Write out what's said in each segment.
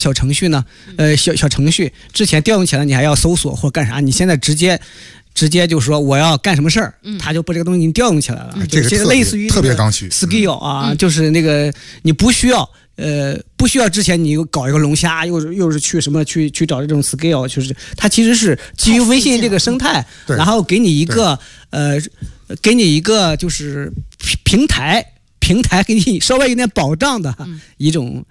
小程序呢，小程序之前调用起来你还要搜索或干啥，你现在直接就是说我要干什么事儿，它就把这个东西给你调用起来了。 这个类似于特别刚需 skill 啊，就是那个你不需要之前你搞一个龙虾，又是去什么去找这种 skill， 就是它其实是基于微信这个生态，然后给你一个就是平台给你稍微有点保障的一种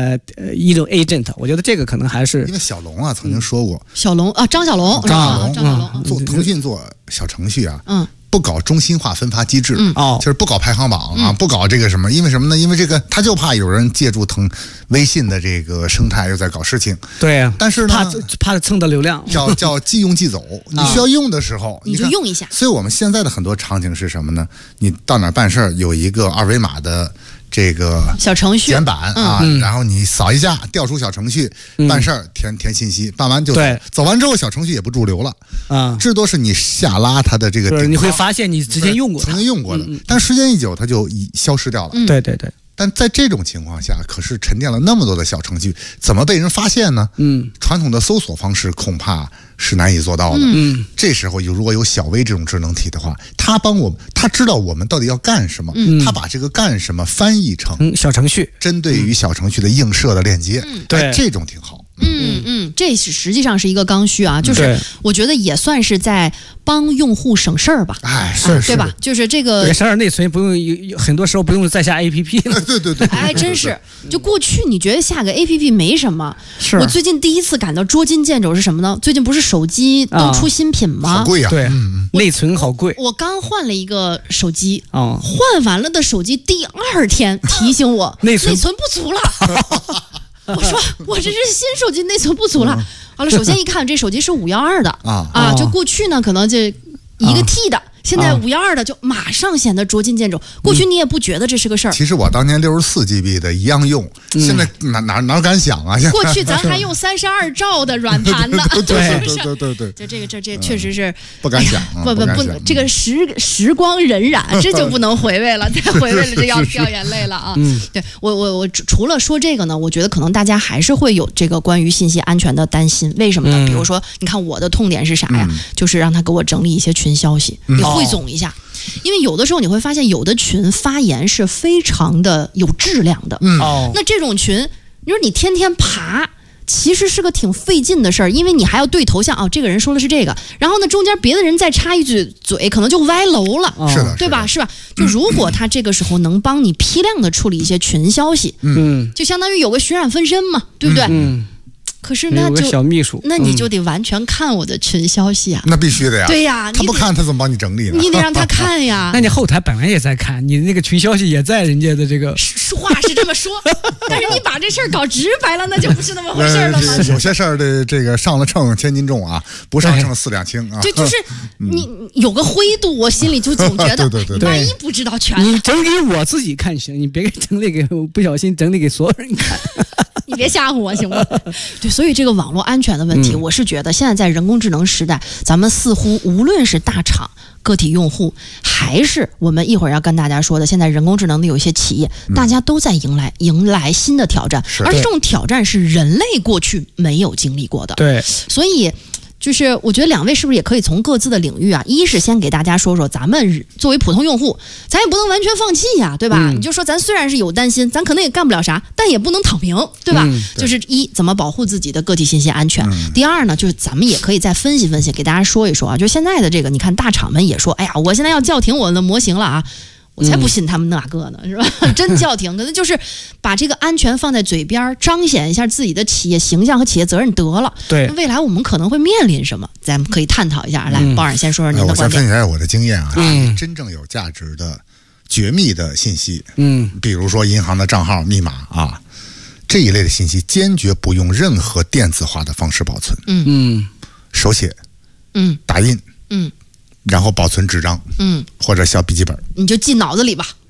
agent， 我觉得这个可能还是因为小龙啊曾经说过， 张小龙做腾讯做小程序啊，不搞中心化分发机制，就是不搞排行榜啊，不搞这个什么，因为什么呢？因为这个他就怕有人借助微信的这个生态又在搞事情。 对啊， 但是呢， 怕蹭到流量， 叫即用即走。你需要用的时候， 你就用一下。 所以我们现在的很多场景是什么呢？你到哪儿办事儿，有一个二维码的这个小程序简版啊，然后你扫一下，调出小程序，办事儿填信息，办完就走。走完之后，小程序也不驻留了啊，至多是你下拉它的这个， 你会发现你之前用过， 曾经用过的，但时间一久，它就消失掉了。 对。 但在这种情况下，可是沉淀了那么多的小程序，怎么被人发现呢？传统的搜索方式恐怕是难以做到的。这时候如果有小微这种智能体的话，他知道我们到底要干什么，他把这个干什么翻译成小程序， 针对于小程序的映射的链接，对，这种挺好。 这实际上是一个刚需啊，就是我觉得也算是在帮用户省事儿吧， 是对吧？就是这个省点内存，不用很多时候不用再下 APP 了。 对， 哎，真是。就过去你觉得下个 APP 没什么，我最近第一次感到捉襟见肘是什么呢？最近不是手机都出新品吗？ 好贵啊！ 对，内存好贵。 我刚换了一个手机，换完了的手机第2天提醒我内存不足了。我说我这是新手机内存不足了。好了，首先一看这手机是512的就过去呢可能就1个 T 的，现在512的就马上显得捉襟见肘。过去你也不觉得这是个事儿。 其实我当年64GB 的一样用，现在哪敢想啊？ 过去咱还用32兆的软盘呢， 对。 就这确实是不敢想， 不，这个时光荏苒，这就不能回味了，再回味了就要掉眼泪了啊！对我除了说这个呢，我觉得可能大家还是会有这个关于信息安全的担心。为什么呢？比如说，你看我的痛点是啥呀？就是让他给我整理一些群消息，你汇总一下。因为有的时候你会发现，有的群发言是非常的有质量的。那这种群，你说你天天爬，其实是个挺费劲的事儿，因为你还要对头像这个人说的是这个，然后呢中间别的人再插一句嘴，可能就歪楼了， 是的， 对吧？是吧？就如果他这个时候能帮你批量的处理一些群消息，就相当于有个血染分身嘛，对不对？可是那就小秘书， 那你就得完全看我的群消息啊！ 那必须的呀。 对呀， 他不看他怎么帮你整理呢？ 你得让他看呀。 那你后台本来也在看，你那个群消息也在人家的这个。 话是这么说，但是你把这事儿搞直白了，那就不是那么回事了吗？ 有些事儿的这个上了秤千斤重啊，不上秤4两轻啊。 就是你有个灰度，我心里就总觉得，对，万一不知道全， 你整理我自己看行，你别给整理给不小心整理给所有人看。 你别吓唬我行吗？对，所以这个网络安全的问题，我是觉得现在在人工智能时代，咱们似乎无论是大厂、个体用户，还是我们一会儿要跟大家说的，现在人工智能的有一些企业，大家都在迎来新的挑战，而这种挑战是人类过去没有经历过的。 对， 所以。就是我觉得两位是不是也可以从各自的领域啊，一是先给大家说说咱们作为普通用户，咱也不能完全放弃呀，对吧？你就说咱虽然是有担心，咱可能也干不了啥，但也不能躺平，对吧？就是怎么保护自己的个体信息安全。第二呢，就是咱们也可以再分析分析，给大家说一说啊，就现在的这个，你看大厂们也说，哎呀，我现在要叫停我的模型了啊。我才不信他们哪个呢，是吧？真叫停，可能就是把这个安全放在嘴边，彰显一下自己的企业形象和企业责任得了。 对， 未来我们可能会面临什么，咱们可以探讨一下。来，包冉先说说您的观点。 我先分享一下我的经验啊，真正有价值的绝密的信息，比如说银行的账号、密码啊，这一类的信息，坚决不用任何电子化的方式保存。手写，打印，然后保存纸张，或者小笔记本， 你就记脑子里吧。